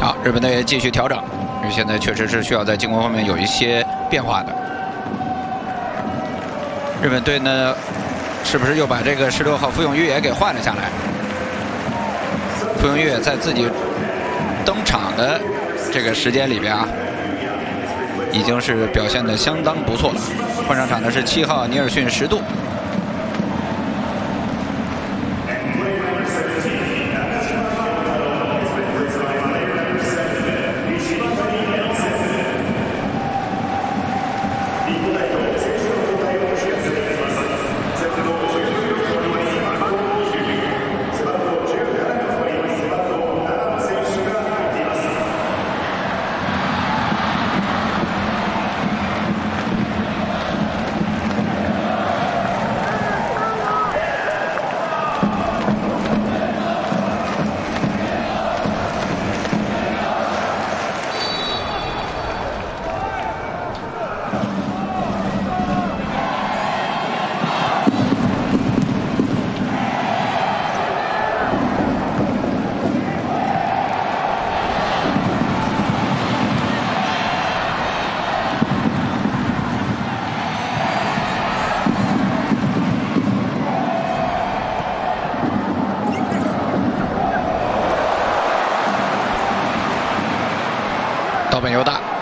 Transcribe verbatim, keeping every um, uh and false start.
好，日本队继续调整，因为现在确实是需要在进攻方面有一些变化的。日本队呢，是不是又把这个十六号福永裕也给换了下来？福永裕在自己登场的这个时间里边啊，已经是表现得相当不错了。换上场的是七号尼尔逊十度。 岛本犹大